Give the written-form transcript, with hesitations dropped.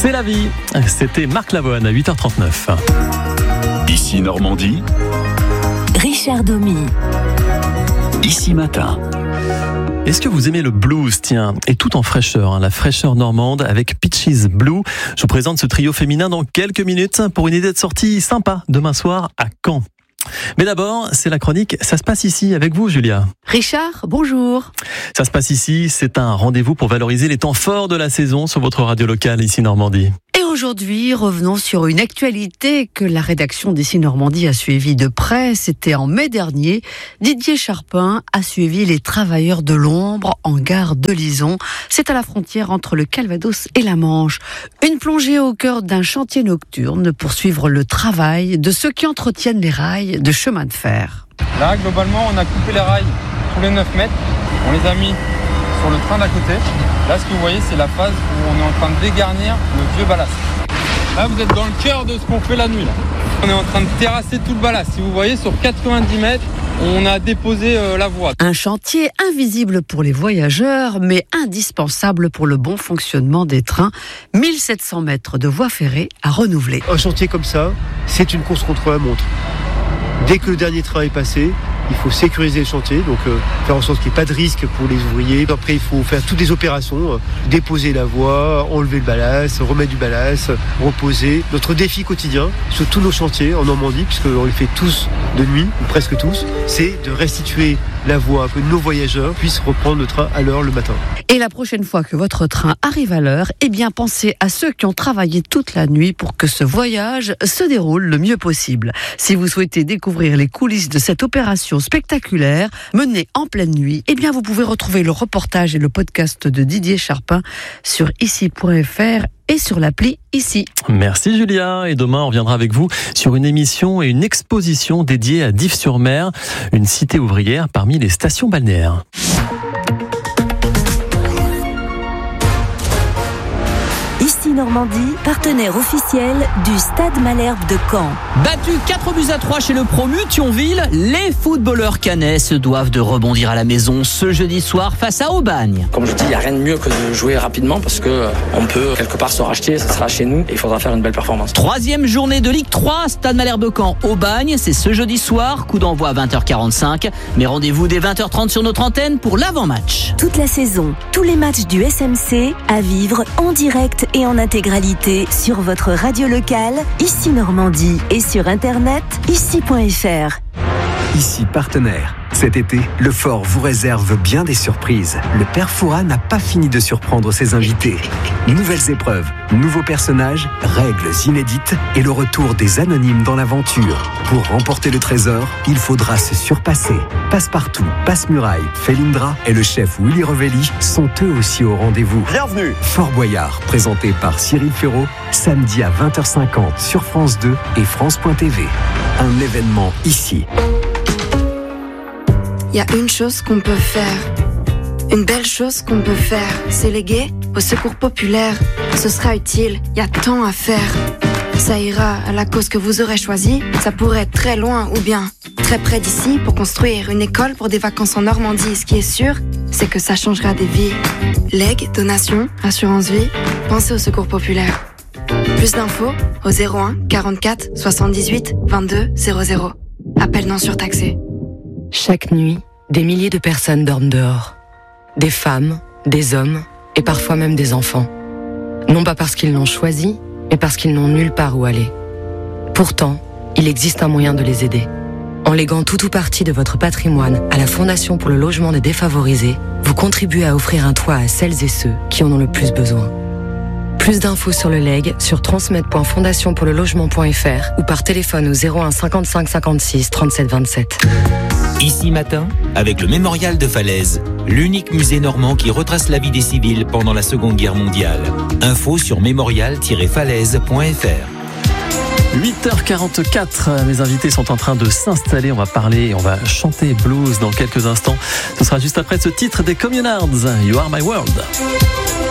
C'est la vie. C'était Marc Lavoine à 8h39. Ici Normandie. Richard Domy. Ici Matin. Est-ce que vous aimez le blues, tiens, et tout en fraîcheur, la fraîcheur normande avec Peaches Blue. Je vous présente ce trio féminin dans quelques minutes pour une idée de sortie sympa demain soir à Caen. Mais d'abord, c'est la chronique Ça se passe ici avec vous, Julia. Richard, bonjour. Ça se passe ici, c'est un rendez-vous pour valoriser les temps forts de la saison sur votre radio locale ici Normandie. Et aujourd'hui, revenons sur une actualité que la rédaction d'Ici Normandie a suivie de près. C'était en mai dernier. Didier Charpin a suivi les travailleurs de l'ombre en gare de Lison. C'est à la frontière entre le Calvados et la Manche. Une plongée au cœur d'un chantier nocturne pour suivre le travail de ceux qui entretiennent les rails de chemin de fer. Là, globalement, on a coupé les rails tous les 9 mètres. On les a mis sur le train d'à côté. Là, ce que vous voyez, c'est la phase où on est en train de dégarnir le vieux ballast. Là, vous êtes dans le cœur de ce qu'on fait la nuit. Là. On est en train de terrasser tout le ballast. Si vous voyez, sur 90 mètres, on a déposé la voie. Un chantier invisible pour les voyageurs, mais indispensable pour le bon fonctionnement des trains. 1700 mètres de voie ferrée à renouveler. Un chantier comme ça, c'est une course contre la montre. Dès que le dernier train est passé, il faut sécuriser le chantier, donc faire en sorte qu'il n'y ait pas de risque pour les ouvriers. Après, il faut faire toutes les opérations, déposer la voie, enlever le ballast, remettre du ballast, reposer. Notre défi quotidien sur tous nos chantiers en Normandie, puisqu'on les fait tous de nuit, ou presque tous, c'est de restituer la voie, que nos voyageurs puissent reprendre le train à l'heure le matin. Et la prochaine fois que votre train arrive à l'heure, eh bien pensez à ceux qui ont travaillé toute la nuit pour que ce voyage se déroule le mieux possible. Si vous souhaitez découvrir les coulisses de cette opération spectaculaire menée en pleine nuit, eh bien vous pouvez retrouver le reportage et le podcast de Didier Charpin sur ici.fr et sur l'appli Ici. Merci Julia, et demain on reviendra avec vous sur une émission et une exposition dédiée à Dives-sur-Mer, une cité ouvrière parmi les stations balnéaires. Ici Normandie, partenaire officiel du Stade Malherbe de Caen. Battu 4-3 chez le promu Thionville, les footballeurs cannais se doivent de rebondir à la maison ce jeudi soir face à Aubagne. Comme je dis, il n'y a rien de mieux que de jouer rapidement parce qu'on peut quelque part se racheter, ça sera chez nous et il faudra faire une belle performance. 3e journée de Ligue 3, Stade Malherbe Caen, Aubagne, c'est ce jeudi soir, coup d'envoi à 20h45, mais rendez-vous dès 20h30 sur notre antenne pour l'avant-match. Toute la saison, tous les matchs du SMC à vivre en direct et en intégralité sur votre radio locale, Ici Normandie, et sur internet, ici.fr. Ici partenaire. Cet été, le Fort vous réserve bien des surprises. Le Père Fouras n'a pas fini de surprendre ses invités. Nouvelles épreuves, nouveaux personnages, règles inédites et le retour des anonymes dans l'aventure. Pour remporter le trésor, il faudra se surpasser. Passepartout, Passe-Muraille, Felindra et le chef Willy Revelli sont eux aussi au rendez-vous. Bienvenue. Fort Boyard, présenté par Cyril Ferraud, samedi à 20h50 sur France 2 et France.tv. Un événement ici. Il y a une chose qu'on peut faire, une belle chose qu'on peut faire, c'est léguer au secours populaire. Ce sera utile, il y a tant à faire. Ça ira à la cause que vous aurez choisie, ça pourrait être très loin ou bien très près d'ici pour construire une école pour des vacances en Normandie. Ce qui est sûr, c'est que ça changera des vies. Legs, donations, assurance vie, pensez au secours populaire. Plus d'infos au 01 44 78 22 00. Appel non surtaxé. Chaque nuit, des milliers de personnes dorment dehors. Des femmes, des hommes et parfois même des enfants. Non pas parce qu'ils l'ont choisi, mais parce qu'ils n'ont nulle part où aller. Pourtant, il existe un moyen de les aider. En léguant tout ou partie de votre patrimoine à la Fondation pour le logement des défavorisés, vous contribuez à offrir un toit à celles et ceux qui en ont le plus besoin. Plus d'infos sur le legs sur transmettre.fondationpourlelogement.fr ou par téléphone au 01 55 56 37 27. Ici Matin, avec le Mémorial de Falaise, l'unique musée normand qui retrace la vie des civils pendant la Seconde Guerre mondiale. Info sur mémorial-falaise.fr. 8h44, mes invités sont en train de s'installer, on va parler et on va chanter blues dans quelques instants. Ce sera juste après ce titre des Communards, You Are My World.